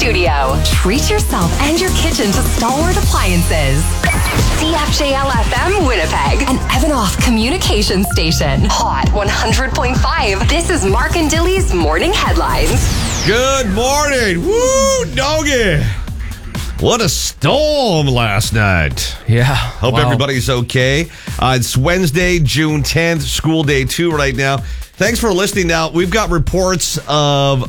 studio. Treat yourself and your kitchen to Stalwart Appliances. CFJL-FM Winnipeg, an Evanoff communication station. Hot 100.5. This is Mark and Dilly's Morning Headlines. Good morning. Woo, doggy. What a storm last night. Yeah. Hope everybody's okay. It's Wednesday, June 10th, school day 2 right now. Thanks for listening. Now, we've got reports of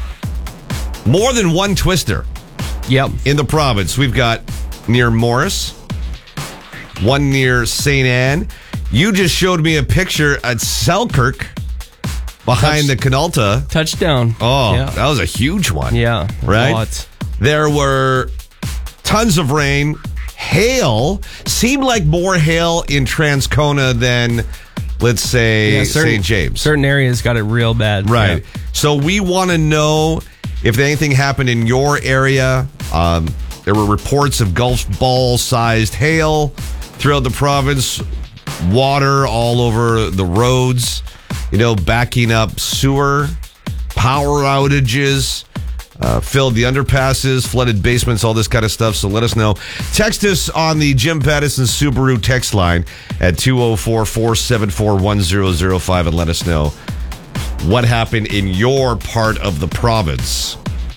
more than one twister in the province. We've got near Morris, one near St. Anne. You just showed me a picture at Selkirk behind the Canalta. Touchdown. Oh, yeah. That was a huge one. Yeah. Right? Lots. There were tons of rain, hail. Seemed like more hail in Transcona than, let's say, St. James. Certain areas got it real bad. Right. Yeah. So we want to know if anything happened in your area. There were reports of golf ball-sized hail throughout the province, water all over the roads, backing up sewer, power outages, filled the underpasses, flooded basements, all this kind of stuff. So let us know. Text us on the Jim Pattison Subaru text line at 204-474-1005 and let us know what happened in your part of the province.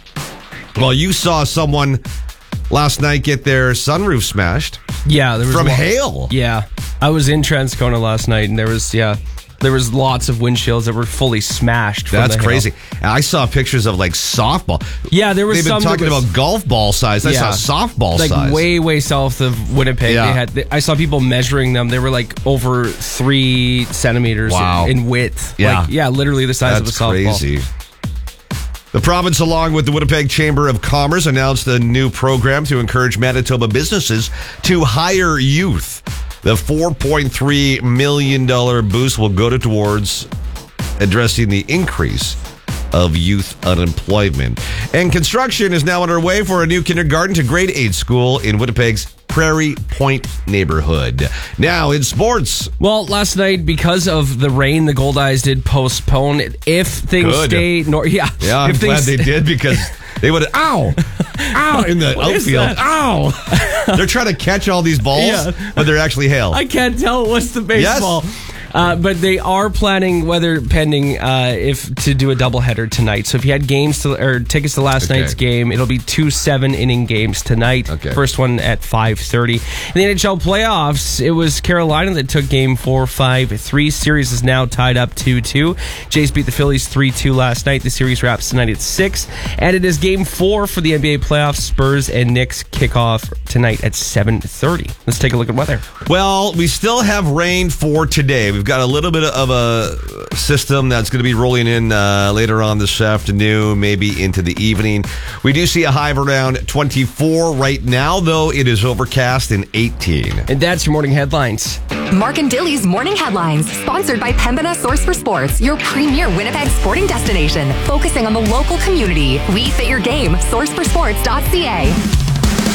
Well, you saw someone last night get their sunroof smashed. Yeah, there was from hail. Yeah, I was in Transcona last night, and there was lots of windshields that were fully smashed. From That's the crazy. hail. And I saw pictures of like softball. Yeah, there was. They've been talking about golf ball size. I saw softball like size. way south of Winnipeg. Yeah. I saw people measuring them. They were like over 3 centimeters in width. Yeah, literally the size of a softball. That's crazy. The province, along with the Winnipeg Chamber of Commerce, announced a new program to encourage Manitoba businesses to hire youth. The $4.3 million boost will go towards addressing the increase of youth unemployment. And construction is now underway for a new kindergarten to grade 8 school in Winnipeg's Prairie Point neighborhood. Now in sports. Well, last night, because of the rain, the Goldeyes did postpone. If things stay... Yeah, I'm glad they did, because they would have... Ow! In the outfield. Ow! They're trying to catch all these balls, but they're actually hail. I can't tell what's the baseball. Yes. But they are planning, weather pending, if to do a doubleheader tonight. So if you had tickets to last night's game, it'll be 2 7-inning games tonight. Okay. First one at 5:30. In the NHL playoffs, it was Carolina that took Game 4 5-3. Series is now tied up 2-2. Jays beat the Phillies 3-2 last night. The series wraps tonight at 6. And it is Game 4 for the NBA playoffs. Spurs and Knicks kick off tonight at 7:30. Let's take a look at weather. Well, we still have rain for today. We've got a little bit of a system that's going to be rolling in later on this afternoon, maybe into the evening. We do see a high of around 24 right now, though it is overcast and 18. And that's your morning headlines. Mark and Dilly's Morning Headlines, sponsored by Pembina Source for Sports, your premier Winnipeg sporting destination, focusing on the local community. We fit your game. Sourceforsports.ca.